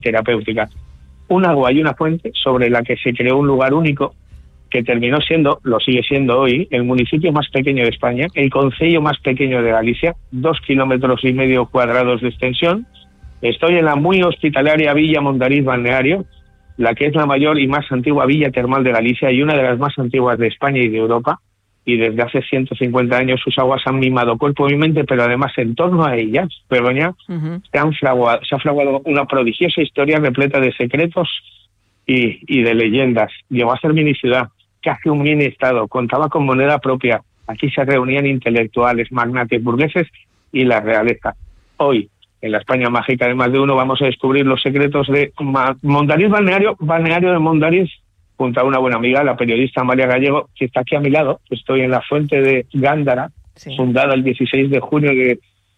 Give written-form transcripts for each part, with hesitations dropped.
terapéutica. Un agua y una fuente sobre la que se creó un lugar único que terminó siendo, lo sigue siendo hoy, el municipio más pequeño de España, el concello más pequeño de Galicia, 2,5 kilómetros cuadrados de extensión. Estoy en la muy hospitalaria Villa Mondariz Balneario, la que es la mayor y más antigua villa termal de Galicia y una de las más antiguas de España y de Europa. Y desde hace 150 años sus aguas han mimado cuerpo y mente, pero además en torno a ellas, Begoña, se ha fraguado una prodigiosa historia repleta de secretos y de leyendas. Llegó a ser mini ciudad, casi un mini estado, contaba con moneda propia. Aquí se reunían intelectuales, magnates, burgueses y la realeza. Hoy, en la España mágica de más de uno, vamos a descubrir los secretos de Mondariz Balneario de Mondariz, junto a una buena amiga, la periodista Amalia Gallego, que está aquí a mi lado. Estoy en la fuente de Gándara, fundada el 16 de junio de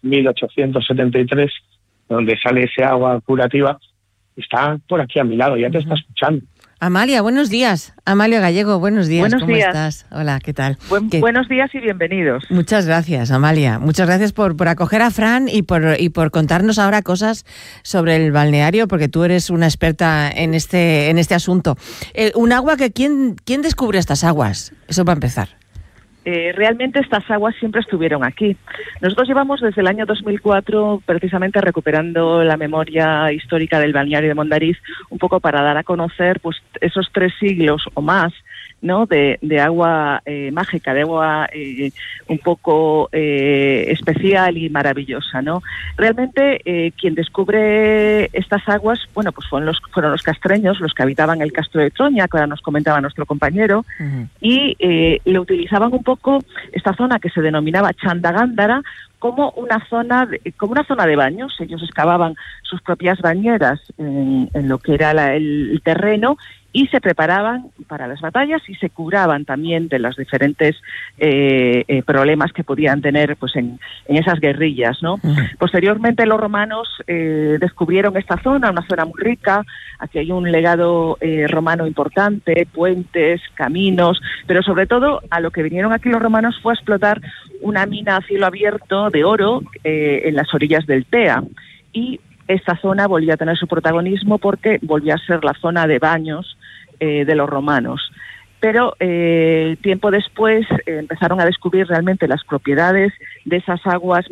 1873, donde sale ese agua curativa. Está por aquí a mi lado, ya te está escuchando. Amalia, buenos días. Amalia Gallego, buenos días. ¿Cómo estás? Hola, ¿qué tal? Buenos días y bienvenidos. Muchas gracias, Amalia. Muchas gracias por acoger a Fran y por contarnos ahora cosas sobre el balneario, porque tú eres una experta en este asunto. Un agua que ¿quién descubre estas aguas? Eso para empezar. Realmente estas aguas siempre estuvieron aquí. Nosotros llevamos desde el año 2004 precisamente recuperando la memoria histórica del balneario de Mondariz, un poco para dar a conocer pues esos 3 siglos o más, ¿no?, de agua mágica, de agua un poco especial y maravillosa, ¿no? Realmente quien descubre estas aguas, bueno, pues fueron los castreños, los que habitaban el Castro de Troña, que ahora nos comentaba nuestro compañero, y lo utilizaban un poco esta zona que se denominaba Chandagándara como una zona de baños. Ellos excavaban sus propias bañeras en lo que era el terreno y se preparaban para las batallas y se curaban también de los diferentes problemas que podían tener pues en esas guerrillas, ¿no? Posteriormente los romanos descubrieron esta zona, una zona muy rica. Aquí hay un legado romano importante, puentes, caminos, pero sobre todo a lo que vinieron aquí los romanos fue a explotar una mina a cielo abierto de oro en las orillas del Tea, y esta zona volvió a tener su protagonismo porque volvió a ser la zona de baños de los romanos. Pero tiempo después empezaron a descubrir realmente las propiedades de esas aguas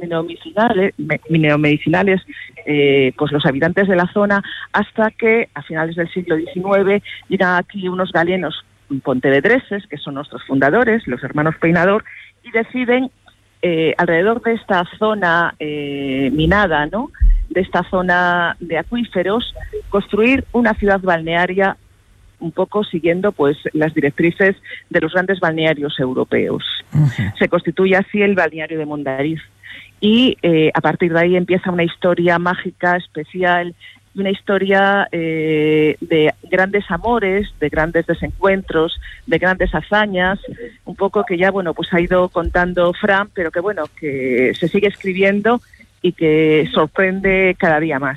mineomedicinales, pues los habitantes de la zona, hasta que a finales del siglo XIX llegan aquí unos galenos pontevedreses, que son nuestros fundadores, los hermanos Peinador, y deciden alrededor de esta zona minada, ¿no?, de esta zona de acuíferos, construir una ciudad balnearia un poco siguiendo pues las directrices de los grandes balnearios europeos. Se constituye así el balneario de Mondariz y a partir de ahí empieza una historia mágica, especial, una historia de grandes amores, de grandes desencuentros, de grandes hazañas, un poco que ya, bueno, pues ha ido contando Fran, pero que, bueno, que se sigue escribiendo y que sorprende cada día más.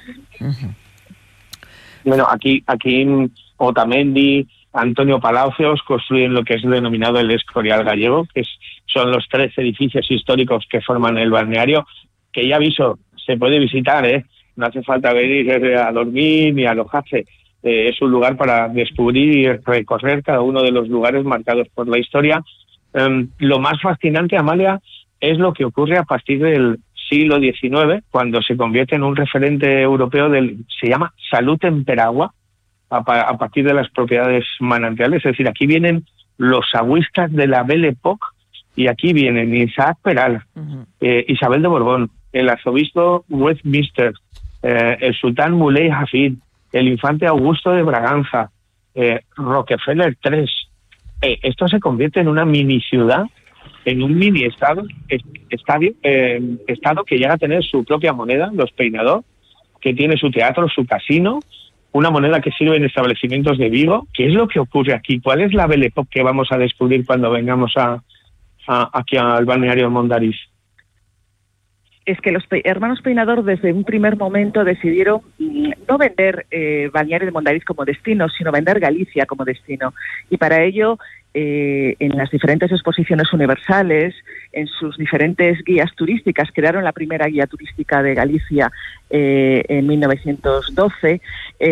Bueno, aquí Otamendi, Antonio Palacios construyen lo que es denominado el Escorial Gallego, que son los 3 edificios históricos que forman el balneario, que ya aviso, se puede visitar, no hace falta venir a dormir ni a alojarse. Es un lugar para descubrir y recorrer cada uno de los lugares marcados por la historia. Lo más fascinante, Amalia, es lo que ocurre a partir del siglo XIX, cuando se convierte en un referente europeo se llama salud temperagua, a partir de las propiedades manantiales. Es decir, aquí vienen los agüistas de la Belle Époque, y aquí vienen Isaac Peral, Isabel de Borbón, el arzobispo Westminster, el sultán Muley Hafid, el infante Augusto de Braganza, Rockefeller III. Esto se convierte en una mini ciudad, en un mini estado que llega a tener su propia moneda, los Peinador, que tiene su teatro, su casino, una moneda que sirve en establecimientos de Vigo. ¿Qué es lo que ocurre aquí? ¿Cuál es la Belle Époque que vamos a descubrir cuando vengamos aquí al balneario de Mondariz? Es que los hermanos Peinador desde un primer momento decidieron no vender balneario de Mondariz como destino, sino vender Galicia como destino. Y para ello, en las diferentes exposiciones universales, en sus diferentes guías turísticas, crearon la primera guía turística de Galicia en 1912,